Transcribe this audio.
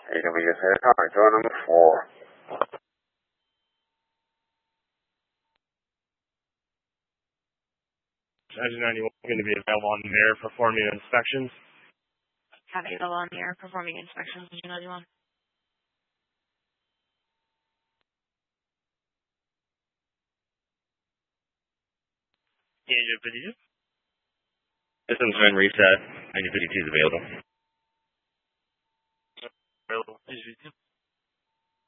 AWS door number 4. 91 going to be available on the air performing inspections. Have you available on the air performing inspections, 91. Engine 52. Systems been reset. Engine 52 is available. Available. Engine 52.